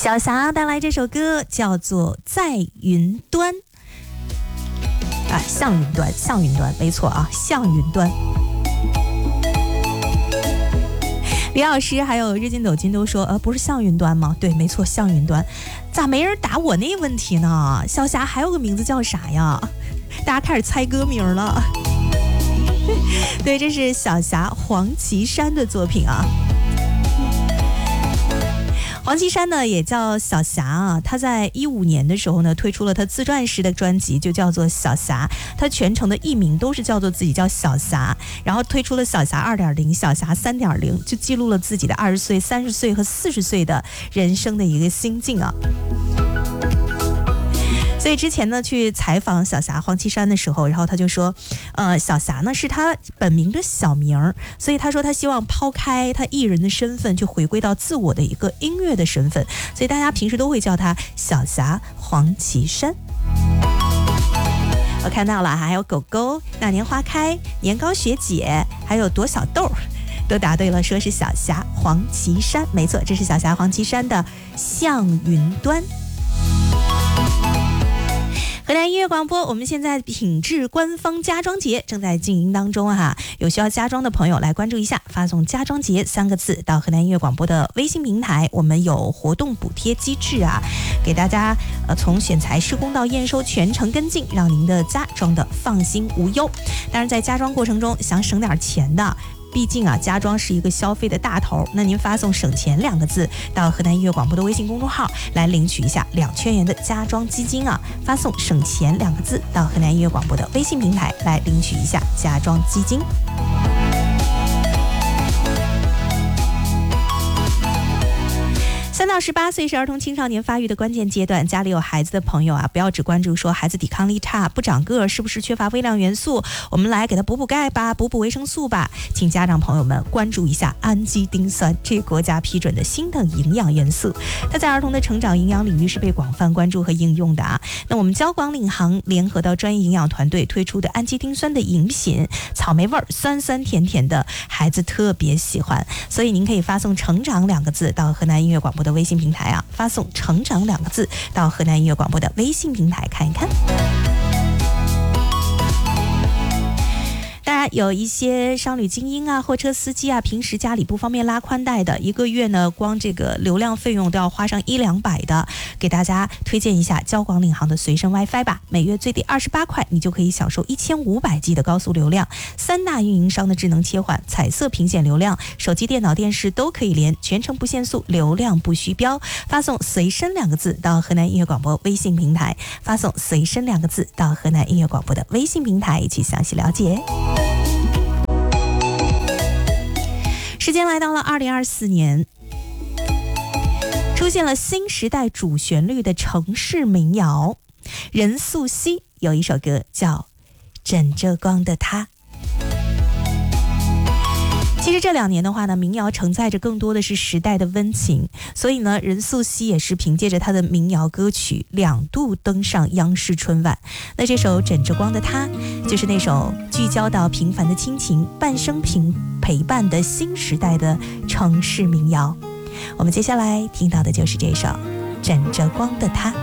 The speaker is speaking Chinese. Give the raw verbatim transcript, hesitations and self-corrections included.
小霞带来这首歌叫做《在云端》啊，向云端，向云端，没错啊，向云端。李老师还有日进斗金都说，呃，不是向云端吗？对，没错，向云端。咋没人答我那问题呢？小霞还有个名字叫啥呀？大家开始猜歌名了。对，这是小霞黄绮珊的作品啊。黄绮珊呢也叫小霞啊，她在一五年的时候呢推出了她自传式的专辑，就叫做小霞。她全程的艺名都是叫做自己叫小霞，然后推出了小霞 二点零、小霞 三点零， 就记录了自己的二十岁、三十岁和四十岁的人生的一个心境啊。所以之前呢去采访小霞黄绮珊的时候，然后他就说呃，小霞呢是他本名的小名，所以他说他希望抛开他艺人的身份，就回归到自我的一个音乐的身份，所以大家平时都会叫他小霞黄绮珊。我看到了，还有狗狗、那年花开、年糕学姐，还有朵小豆都答对了，说是小霞黄绮珊，没错，这是小霞黄绮珊的向云端。河南音乐广播，我们现在品质官方家装节正在进行当中啊，有需要家装的朋友来关注一下，发送家装节三个字到河南音乐广播的微信平台，我们有活动补贴机制啊，给大家呃从选材施工到验收全程跟进，让您的家装的放心无忧。当然在家装过程中想省点钱的，毕竟啊，家装是一个消费的大头，那您发送省钱两个字到河南音乐广播的微信公众号来领取一下两千元的家装基金啊，发送省钱两个字到河南音乐广播的微信平台来领取一下家装基金。三到十八岁是儿童青少年发育的关键阶段，家里有孩子的朋友啊，不要只关注说孩子抵抗力差、不长个，是不是缺乏微量元素，我们来给他补补钙吧，补补维生素吧。请家长朋友们关注一下氨基丁酸，这个国家批准的新的营养元素，它在儿童的成长营养领域是被广泛关注和应用的啊。那我们交广领航联合到专业营养团队推出的氨基丁酸的饮品，草莓味儿，酸酸甜甜的，孩子特别喜欢，所以您可以发送成长两个字到河南音乐广播的微信平台啊，发送成长两个字到河南音乐广播的微信平台看一看。当然有一些商旅精英啊、货车司机啊，平时家里不方便拉宽带的，一个月呢光这个流量费用都要花上一两百的，给大家推荐一下交广领航的随身 WiFi 吧，每月最低二十八块，你就可以享受一千五百 G 的高速流量，三大运营商的智能切换、彩色屏显流量，手机、电脑、电视都可以连，全程不限速，流量不虚标。发送随身两个字到河南音乐广播微信平台，发送随身两个字到河南音乐广播的微信平台去详细了解。时间来到了二零二四年，出现了新时代主旋律的城市民谣，任素汐有一首歌叫《枕着光的他》。其实这两年的话呢，民谣承载着更多的是时代的温情，所以呢，任素汐也是凭借着她的民谣歌曲两度登上央视春晚。那这首《枕着光的他》就是那首聚焦到平凡的亲情、半生平陪伴的新时代的城市民谣。我们接下来听到的就是这首《枕着光的他》。